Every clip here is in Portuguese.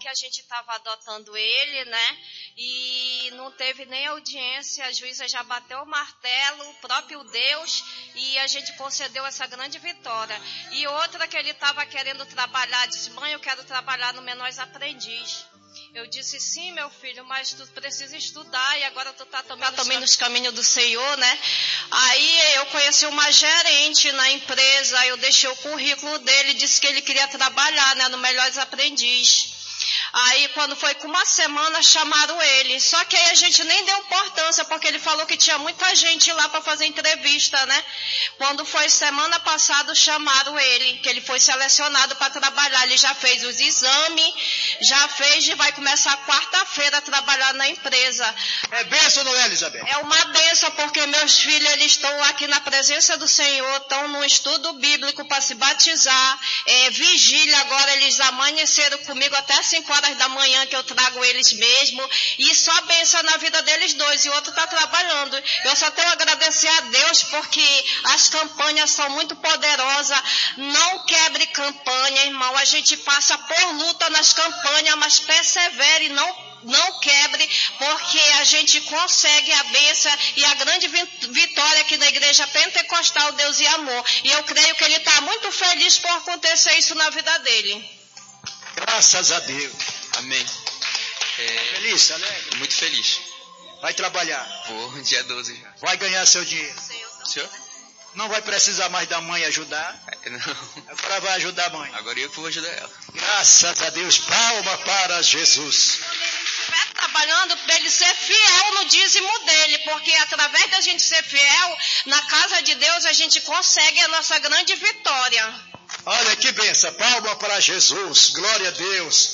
a gente estava adotando ele, né? E não teve nem audiência, a juíza já bateu o martelo, o próprio Deus, e a gente concedeu essa grande vitória. E outra que ele estava querendo trabalhar, disse: mãe, eu quero trabalhar no Menores Aprendiz. Eu disse: sim, meu filho, mas tu precisa estudar e agora tu tá também nos caminhos do Senhor, né? Aí eu conheci uma gerente na empresa, eu deixei o currículo dele, disse que ele queria trabalhar, né, no Melhores Aprendiz. Aí, quando foi com uma semana, chamaram ele. Só que aí a gente nem deu importância, porque ele falou que tinha muita gente lá para fazer entrevista, né? Quando foi semana passada, chamaram ele, que ele foi selecionado para trabalhar. Ele já fez os exames, já fez e vai começar quarta-feira a trabalhar na empresa. É bênção, não é, Elizabeth? É uma bênção, porque meus filhos, eles estão aqui na presença do Senhor, estão no estudo bíblico para se batizar. Vigília agora, eles amanheceram comigo até 5 horas da manhã, que eu trago eles mesmo, e só bênção na vida deles dois, e o outro está trabalhando. Eu só tenho a agradecer a Deus, porque as campanhas são muito poderosas. Não quebre campanha, irmão, a gente passa por luta nas campanhas, mas persevere, não quebre, porque a gente consegue a bênção e a grande vitória aqui na Igreja Pentecostal Deus e Amor, e eu creio que ele está muito feliz por acontecer isso na vida dele. Graças a Deus. Amém. Feliz, alegre? Muito feliz. Vai trabalhar? Vou, dia 12 já. Vai ganhar seu dinheiro? Senhor? Não vai precisar mais da mãe ajudar? Não. Agora vai ajudar a mãe. Agora eu que vou ajudar ela. Graças a Deus. Palma para Jesus. Trabalhando para ele ser fiel no dízimo dele, porque através da gente ser fiel na casa de Deus, a gente consegue a nossa grande vitória. Olha que benção, palma para Jesus, glória a Deus.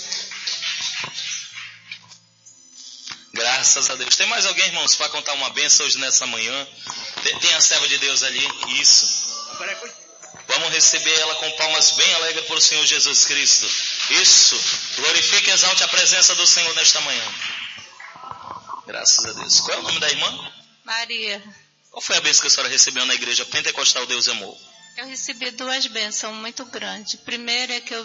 Graças a Deus. Tem mais alguém, irmãos, para contar uma benção hoje nessa manhã? Tem a serva de Deus ali? Isso. Vamos receber ela com palmas bem alegres por Senhor Jesus Cristo. Isso. Glorifique e exalte a presença do Senhor nesta manhã. Graças a Deus. Qual é o nome da irmã? Maria. Qual foi a bênção que a senhora recebeu na Igreja Pentecostal Deus e Amor? Eu recebi 2 bênçãos muito grandes. Primeiro é que eu